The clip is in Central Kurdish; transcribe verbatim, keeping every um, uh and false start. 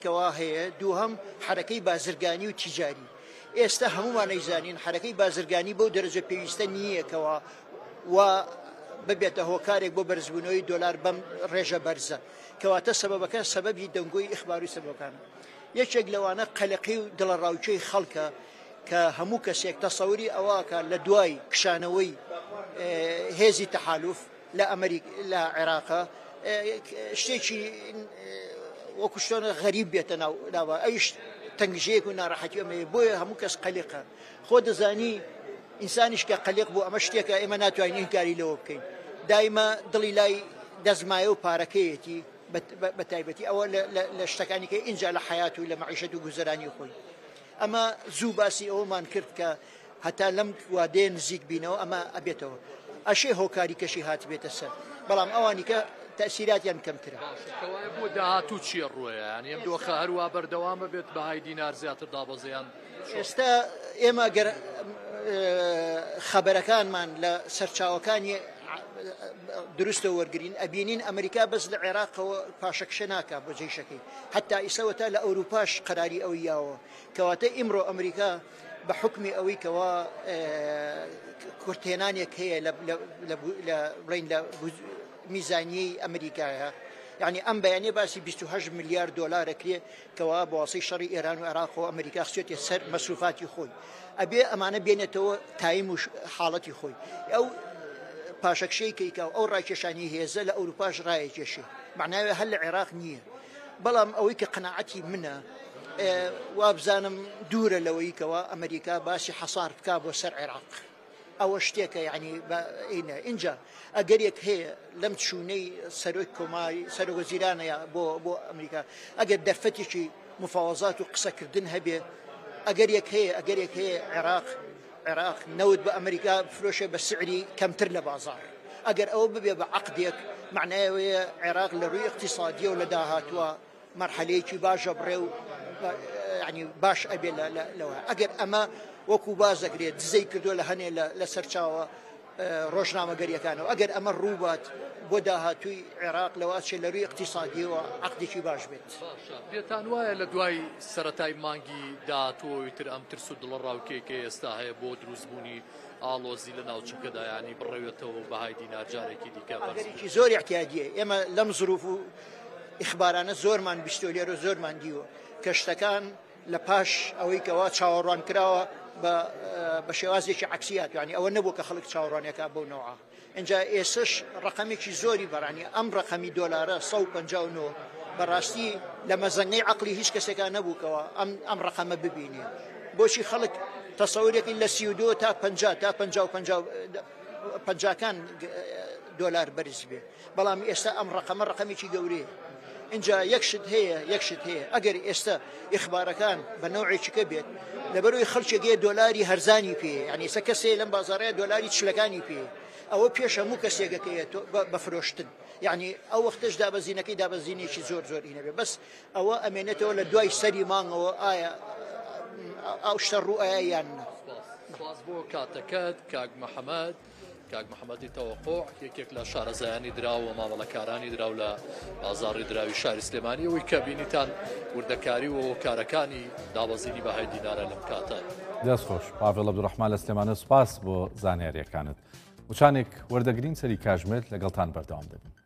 کەوا هەیە دووهەم حرەکەی بازرگانی و تیجاری ئێستا هەمومان نەیزانین حرەکەی بازرگانی بەو دەرەجە پێویستە نییەکەوە و ببێتە هۆکارێک بۆ بەرزبوونەوەی دۆلار بەم ڕێژە بەرزە کەواتە سەبەبەکە سەبەبی دەنگۆی ئیخبار و سەبەکانە یەکێک لەوانە قەلەقی و دڵەڕاوچەی خەڵکە کە هەموو کەسێک تەسەوری ئەوەکە لە دوای کشانەوەی هێزی تەحالوف لە ئەمریک لە عێراقا شتێکی وەکو شتۆنە غەریب بێتە ناوە ئەویش تەنگژەیەک و ناڕەحەتی ئەمەیە بۆیە هەموو کەس قەلقە خۆ دەزانی ئینسانیش کە قەلق بوو ئەمە شتێکە ئێمە ناتوانین ئینکاری لەوە بکەین دایمە دڵی لای دەزمایە و پارەکەیەتی بە تایبەتی ئەوە لە شتەکانی کە ئینجا لە حیات و لە مەعیشەت و گوزەرانی خۆی ئەمە زوو باسی ئەوەمان کرد کە هەتا لەم وادەیە نزیک بینەوە ئەمە ئەبێتەوە ئەشێ هۆکاری کەشی هات بێتە سەر بەڵام ئەوانی کە تەسیراتیان کەمترە بۆ داهاتوو چیە ڕوویە ینی ئەم دۆخە هەروە بەردەوامە بێت بەهای دینار زیاتر دابەزیان ئێستا ئێمە گەر خەبەرەکانمان لە سەرچاوەکانی دروستە وەرگین ئەبینین ئەمریکا بەس لە عێراقەوە پاشەکشە ناکە بۆ جێشەکەی حتا ئیسەوەتا لە ئەوروپاش قەراری ئەوی یاوە کەواتە ئیمڕۆ ئەمریکا بە حکمی ئەوەی کەوا کورتێنانێک هەیە لە بڵین لە میزانیەی ئەمریکایە یعنی ئەم بەیانێ باسی بیست و هەشت میلیارد دۆلارەکرێ کەوا بە واسەی شەڕی ئێران و عێراق و ئەمریکا خچێتە سەر مەسروفاتی خۆی ئەبێ ئەمانە بێنێتەوە تایم و حاڵەتی خۆی ئەو پاشەکشەی کەیکا ئەو ڕاکێشانی هێزە لە ئەوروپاش ڕایەکێشێ معناوێ هەر لە عێراق نییە بەڵام ئەوەی کە قەناعەتی منە وابزانم دوورە لەوەی کەوا ئەمریکا باسی حەسار بکا بۆ سەر عێراق ئەوە شتێکە یعنی ئینە اینجا ئەگەرێک هەیە لەم چوونەی سەرۆک کۆماری سەرۆگەزیرانەیە بۆ بۆ ئەمریکا ئەگەر دەرفەتێکی مفاوەزات و قسەکردن هەبێ ئەگەرێک هەیە ئەگەرێک هەیە عێراق عێراق نەوت بە ئەمریکا فرۆشە بە سعری کەمتر لە بازار ئەگەر ئەوە ببێ بە عەقدێک معناوەیە عێراق لە ڕووی اقتصادیە و لە داهاتووە مەرحەلەیەکی باشە بڕێ و ینی باش ئەبێ لەوە ئەگەر ئەمە وەکو بازەگرێت دزەی کردو لە هەنێ لە سەرچاوە ڕۆژنامەگەریەکانەوە ئەگەر ئەمە ڕووبات بۆ داهاتووی عێراق لەواتچێ لە ڕووی اقتصادیەوە عەقدێکی باش بێت بێتان وایە لە دوای سەرەتای مانگی داهاتووەوەی تر ئەم ترس و دڵەڕاوکێکە ئێستا هەیە بۆ دروستبوونی ئاڵۆزی لە ناوچەکەدا ینی بڕێوێتەوە و بەهای دینار جارێکی دیکە ئەگەرێکی زۆر احتیاجیە ئێمە لەم ظروف و ئیخبارانە زۆرمان بیستۆ لێرە زۆرمان دیوە کە شتەکان لە پاش ئەوەی کەوا چاوەڕوان کراوە بە شێوازێکی عەکسیات یعنی ئەوە نەبوو کە خەڵک چاوەڕوانیەکە بەو نەوعە اینجا ئێسش ڕقەمێکی زۆری بەڕانی ئەم ڕقەمی دۆلارە سەد و پەنجا و نۆ بەڕاستی لە مەزەنگەی عەقلی هیچ کەسێکان نەبووکەوە ئەم ڕقەمە ببینێ بۆچی خەڵک تەسەوورێکی لە سی و دۆ تا پەنجا تا پەنجا و پەنجاکان دۆلار بەرز بێ بەڵام ئێستا ئەم ڕقەمە ڕقەمێکی گەورەیە اینجا یەکشت هەیە یەکشت هەیە ئەگەر ئێستا ئیخبارەکان بە نەوعێکیکە بێت لەبەرەوەی خەڵکێکێ دۆلاری هەرزانی پێ ینی سە کەسێ لەم بازاڕەیە دۆلاری چلەکانی پێ ئەوە پێش هەموو کەسێکەکەیە بەفرۆشتن یعنی ئەو وەختەش دابەزینەکەی دابەزینێکی زۆر زۆر هینە بێ بەس ئەوە ئەمێنێتەوە لە دوای سەری مانگەوە ئایا ئەو شتە ڕوئایە یان نە سپاس بۆ کاتەکەت کاک محەممەد کاک محەممەدی تەوەقۆع یەکێک لە شارەزایانی دراوە مامەڵەکارانی دراو لە بازاڕی دراوی شاری سلێمانی ئەوەی کە بینیتان وردەکاری و کارەکانی دابەزینی بەهای دینارە لەم کاتە دەستخۆش پاڤێڵ عەبدوڕەحمان لە سلێمانە سوپاس بۆ زانیاریەکانت وچانێک وەردەگرین سەری کاژمێر لەگەڵتان بەردەوام دەبین.